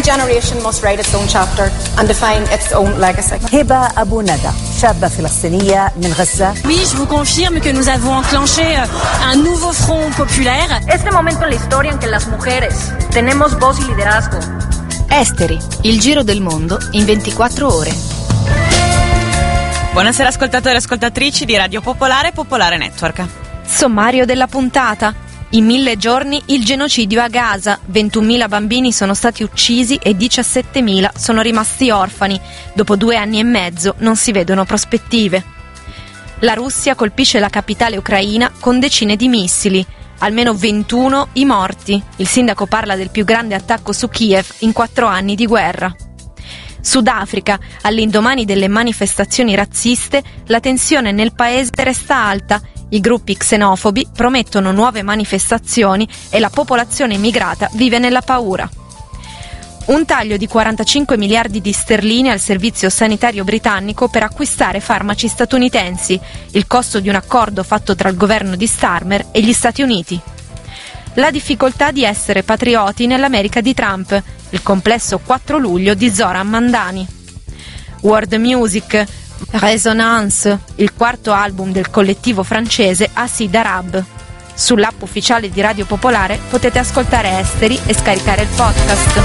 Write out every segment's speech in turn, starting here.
Every generation must write its own chapter and define its own legacy. هبة أبو ندى شابة فلسطينية من غزة. Oui, je vous confirme que nous avons enclenché un nouveau front populaire. Este momento en la historia en que las mujeres tenemos voz y liderazgo. Esteri, il giro del mondo in 24 ore. Buonasera ascoltatori e ascoltatrici di Radio Popolare e Popolare Network. Sommario della puntata. In 1000 giorni il genocidio a Gaza. 21.000 bambini sono stati uccisi e 17.000 sono rimasti orfani. Dopo 2 anni e mezzo non si vedono prospettive. La Russia colpisce la capitale ucraina con decine di missili. Almeno 21 i morti. Il sindaco parla del più grande attacco su Kiev in 4 anni di guerra. Sudafrica, all'indomani delle manifestazioni razziste, la tensione nel paese resta alta. I gruppi xenofobi promettono nuove manifestazioni e la popolazione immigrata vive nella paura. Un taglio di 45 miliardi di sterline al servizio sanitario britannico per acquistare farmaci statunitensi, il costo di un accordo fatto tra il governo di Starmer e gli Stati Uniti. La difficoltà di essere patrioti nell'America di Trump, il complesso 4 luglio di Zoran Mandani. World Music, Résonance, il 4º album del collettivo francese Acid Arab. Sull'app ufficiale di Radio Popolare potete ascoltare Esteri e scaricare il podcast.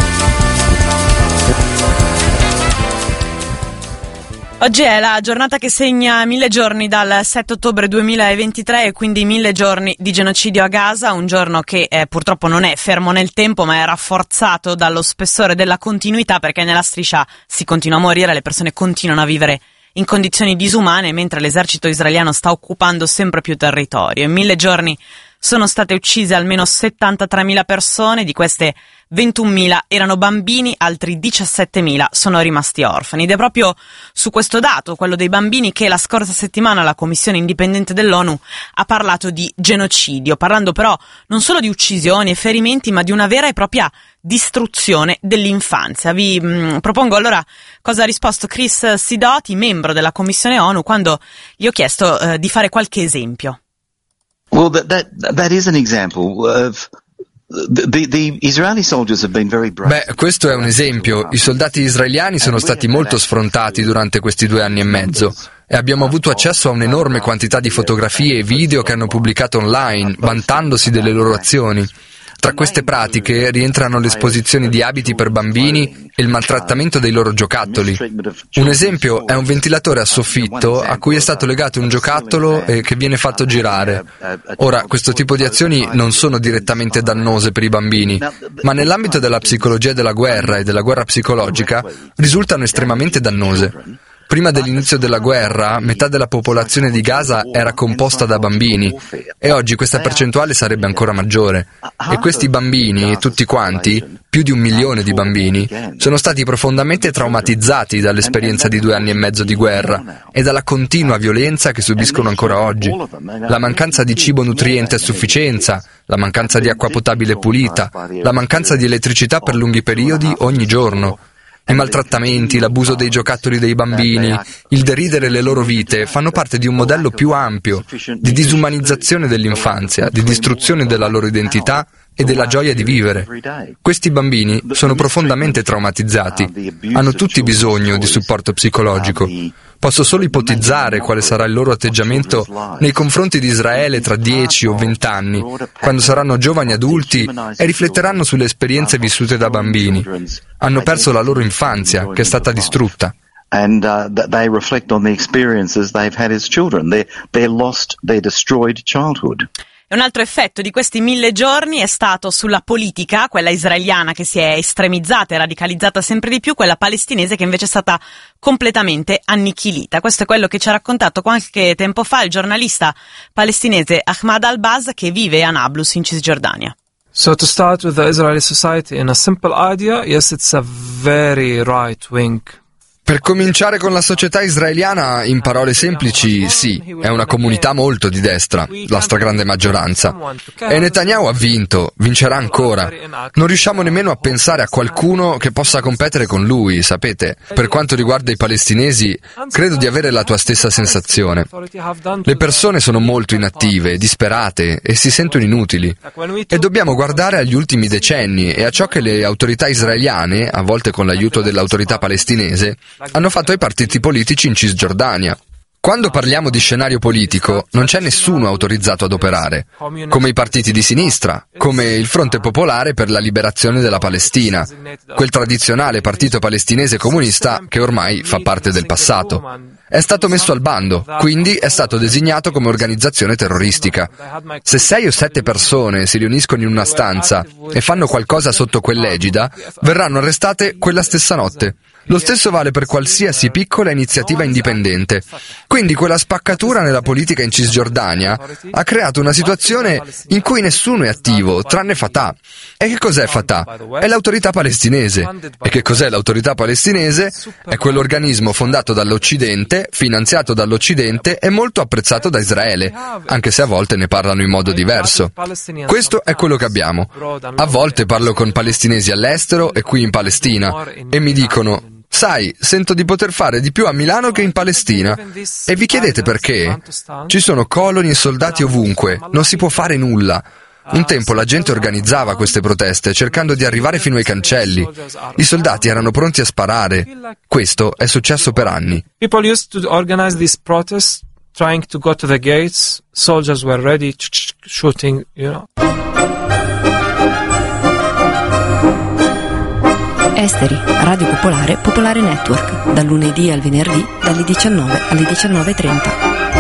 Oggi è la giornata che segna 1000 giorni dal 7 ottobre 2023 e quindi 1000 giorni di genocidio a Gaza, un giorno che purtroppo non è fermo nel tempo ma è rafforzato dallo spessore della continuità, perché nella striscia si continua a morire, le persone continuano a vivere in condizioni disumane mentre l'esercito israeliano sta occupando sempre più territorio. In 1000 giorni sono state uccise almeno 73.000 persone, di queste 21.000 erano bambini, altri 17.000 sono rimasti orfani. Ed è proprio su questo dato, quello dei bambini, che la scorsa settimana la Commissione Indipendente dell'ONU ha parlato di genocidio, parlando però non solo di uccisioni e ferimenti, ma di una vera e propria distruzione dell'infanzia. Vi propongo allora cosa ha risposto Chris Sidoti, membro della Commissione ONU, quando gli ho chiesto di fare qualche esempio. Well, that is an example of the Israeli soldiers have been very brave. Beh, questo è un esempio. I soldati israeliani sono stati molto sfrontati durante questi 2 anni e mezzo e abbiamo avuto accesso a un'enorme quantità di fotografie e video che hanno pubblicato online, vantandosi delle loro azioni. Tra queste pratiche rientrano l'esposizione di abiti per bambini e il maltrattamento dei loro giocattoli. Un esempio è un ventilatore a soffitto a cui è stato legato un giocattolo che viene fatto girare. Ora, questo tipo di azioni non sono direttamente dannose per i bambini, ma nell'ambito della psicologia della guerra e della guerra psicologica risultano estremamente dannose. Prima dell'inizio della guerra, metà della popolazione di Gaza era composta da bambini e oggi questa percentuale sarebbe ancora maggiore. E questi bambini, tutti quanti, più di 1 milione di bambini, sono stati profondamente traumatizzati dall'esperienza di 2 anni e mezzo di guerra e dalla continua violenza che subiscono ancora oggi. La mancanza di cibo nutriente a sufficienza, la mancanza di acqua potabile pulita, la mancanza di elettricità per lunghi periodi ogni giorno. I maltrattamenti, l'abuso dei giocattoli dei bambini, il deridere le loro vite fanno parte di un modello più ampio di disumanizzazione dell'infanzia, di distruzione della loro identità e della gioia di vivere. Questi bambini sono profondamente traumatizzati, hanno tutti bisogno di supporto psicologico. Posso solo ipotizzare quale sarà il loro atteggiamento nei confronti di Israele tra 10 o 20 anni, quando saranno giovani adulti e rifletteranno sulle esperienze vissute da bambini. Hanno perso la loro infanzia, che è stata distrutta. And they reflect on the experiences they've had as children, their lost, their destroyed childhood. Un altro effetto di questi 1000 giorni è stato sulla politica, quella israeliana che si è estremizzata e radicalizzata sempre di più, quella palestinese che invece è stata completamente annichilita. Questo è quello che ci ha raccontato qualche tempo fa il giornalista palestinese Ahmad Al-Baz, che vive a Nablus in Cisgiordania. So to start with the Israeli society, in a simple idea, yes, it's a very right-wing Per cominciare con la società israeliana, in parole semplici, sì, è una comunità molto di destra, la stragrande maggioranza. E Netanyahu ha vinto, vincerà ancora. Non riusciamo nemmeno a pensare a qualcuno che possa competere con lui, sapete? Per quanto riguarda i palestinesi, credo di avere la tua stessa sensazione. Le persone sono molto inattive, disperate e si sentono inutili. E dobbiamo guardare agli ultimi decenni e a ciò che le autorità israeliane, a volte con l'aiuto dell'autorità palestinese, hanno fatto ai partiti politici in Cisgiordania. Quando parliamo di scenario politico, non c'è nessuno autorizzato ad operare, come i partiti di sinistra, come il Fronte Popolare per la Liberazione della Palestina, quel tradizionale partito palestinese comunista che ormai fa parte del passato. È stato messo al bando, quindi è stato designato come organizzazione terroristica. Se 6 o 7 persone si riuniscono in una stanza e fanno qualcosa sotto quell'egida, verranno arrestate quella stessa notte. Lo stesso vale per qualsiasi piccola iniziativa indipendente. Quindi quella spaccatura nella politica in Cisgiordania ha creato una situazione in cui nessuno è attivo, tranne Fatah. E che cos'è Fatah? È l'autorità palestinese. E che cos'è l'autorità palestinese? È quell'organismo fondato dall'Occidente, finanziato dall'Occidente e molto apprezzato da Israele, anche se a volte ne parlano in modo diverso. Questo è quello che abbiamo. A volte parlo con palestinesi all'estero e qui in Palestina e mi dicono: sai, sento di poter fare di più a Milano che in Palestina. E vi chiedete perché? Ci sono coloni e soldati ovunque, non si può fare nulla. Un tempo la gente organizzava queste proteste cercando di arrivare fino ai cancelli. I soldati erano pronti a sparare. Questo è successo per anni. People used to organize these protests trying to go to the gates. Soldiers were ready shooting, Esteri, Radio Popolare, Popolare Network, dal lunedì al venerdì, dalle 19 alle 19:30.